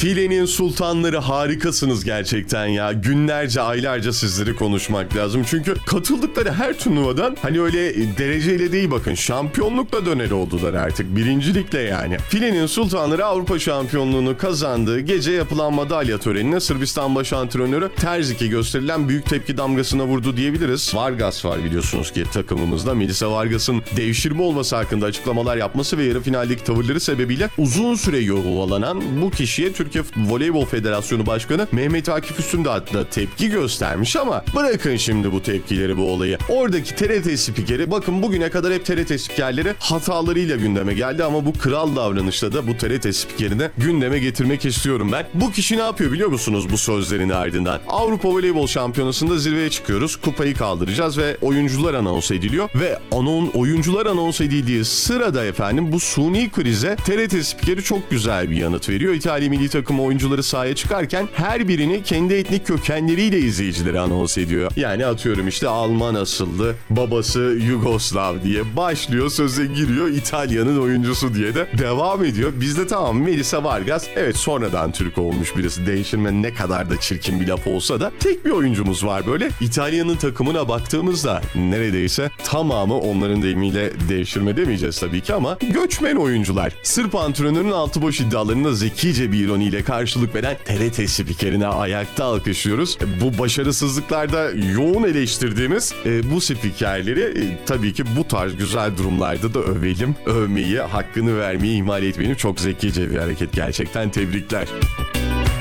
Filenin sultanları harikasınız gerçekten ya. Günlerce, aylarca sizleri konuşmak lazım. Çünkü katıldıkları her turnuvadan hani öyle dereceyle değil bakın şampiyonlukla döner oldular artık. Birincilikle yani. Filenin sultanları Avrupa şampiyonluğunu kazandığı gece yapılan madalya törenine Sırbistan baş antrenörü Terzik'e gösterilen büyük tepki damgasına vurdu diyebiliriz. Vargas var biliyorsunuz ki takımımızda. Melisa Vargas'ın devşirme olması hakkında açıklamalar yapması ve yarı finaldeki tavırları sebebiyle uzun süre yuvalanan bu kişiye Türkiye Voleybol Federasyonu Başkanı Mehmet Akif Üstündağ da tepki göstermiş ama bırakın şimdi bu tepkileri, bu olayı. Oradaki TRT spikeri, bakın bugüne kadar hep TRT spikerleri hatalarıyla gündeme geldi ama bu kral davranışla da bu TRT spikerini gündeme getirmek istiyorum ben. Bu kişi ne yapıyor biliyor musunuz bu sözlerin ardından? Avrupa Voleybol Şampiyonası'nda zirveye çıkıyoruz. Kupayı kaldıracağız ve oyuncular anons ediliyor ve oyuncular anons edildiği sırada efendim bu suni krize TRT spikeri çok güzel bir yanıt veriyor. İtalya milli takım oyuncuları sahaya çıkarken her birini kendi etnik kökenleriyle izleyicileri anons ediyor. Yani atıyorum işte Alman asıllı, babası Yugoslav diye başlıyor, söze giriyor, İtalya'nın oyuncusu diye de devam ediyor. Bizde tamam Melisa Vargas evet sonradan Türk olmuş birisi, değiştirme ne kadar da çirkin bir laf olsa da tek bir oyuncumuz var böyle. İtalya'nın takımına baktığımızda neredeyse tamamı, onların deyimiyle devşirme demeyeceğiz tabii ki ama göçmen oyuncular. Sırp antrenörün altı boş iddialarına zekice bir ironiyle karşılık veren TRT spikerine ayakta alkışlıyoruz. Bu başarısızlıklarda yoğun eleştirdiğimiz bu spikerleri tabii ki bu tarz güzel durumlarda da övelim. Övmeyi, hakkını vermeyi ihmal etmeyelim. Çok zekice bir hareket gerçekten. Tebrikler.